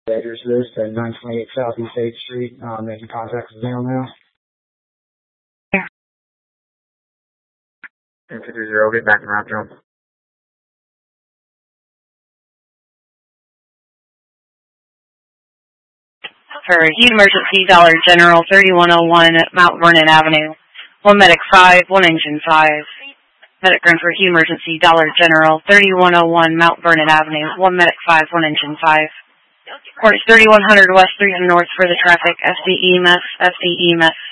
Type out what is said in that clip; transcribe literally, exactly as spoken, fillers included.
Address this at nine twenty-eight Southeast eighth Street. Uh, making contact with mail now. two two zero, get back in route jump. For heat emergency, Dollar General, thirty-one oh one Mount Vernon Avenue. One medic five, one engine five. Medic run for heat emergency, Dollar General, thirty-one oh one Mount Vernon Avenue. One medic five, one engine five. Course thirty-one hundred West, three hundred North for the traffic. F D E M S, F D E M S.